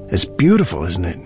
It's beautiful, isn't it?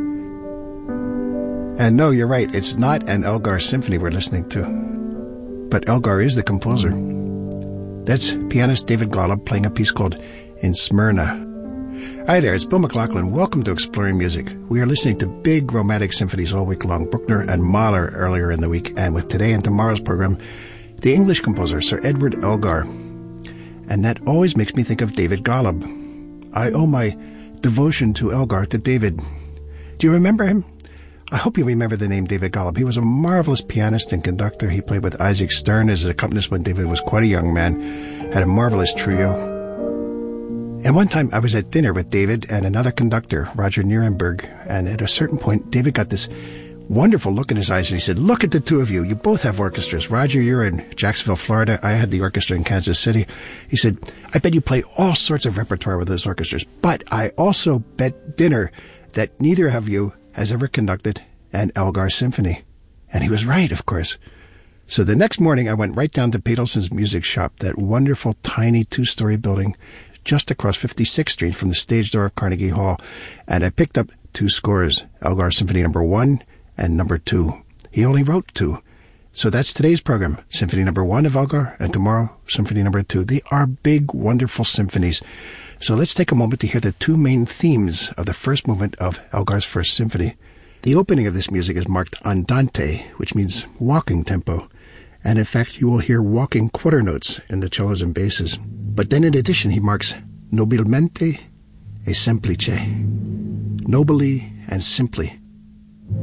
And no, you're right. It's not an Elgar symphony we're listening to. But Elgar is the composer. That's pianist David Golub playing a piece called In Smyrna. Hi there, it's Bill McLaughlin. Welcome to Exploring Music. We are listening to big romantic symphonies all week long, Bruckner and Mahler earlier in the week, and with today and tomorrow's program, the English composer Sir Edward Elgar. And that always makes me think of David Golub. I owe my devotion to Elgar to David. Do you remember him? I hope you remember the name David Golub. He was a marvelous pianist and conductor. He played with Isaac Stern as an accompanist when David was quite a young man, had a marvelous trio. And one time I was at dinner with David and another conductor, Roger Nierenberg, and at a certain point, David got this wonderful look in his eyes, and he said, "Look at the two of you. You both have orchestras. Roger, you're in Jacksonville, Florida. I had the orchestra in Kansas City." He said, "I bet you play all sorts of repertoire with those orchestras, but I also bet dinner that neither of you has ever conducted an Elgar symphony." And he was right, of course. So the next morning, I went right down to Pedelson's Music Shop, that wonderful, tiny two-story building just across 56th Street from the stage door of Carnegie Hall, and I picked up 2 scores, Elgar Symphony No. 1 and No. 2. He only wrote 2. So that's today's program, Symphony No. 1 of Elgar, and tomorrow, Symphony No. 2. They are big, wonderful symphonies. So let's take a moment to hear the 2 main themes of the first movement of Elgar's First Symphony. The opening of this music is marked andante, which means walking tempo. And in fact, you will hear walking quarter notes in the cellos and basses. But then in addition, he marks nobilmente e semplice. Nobly and simply.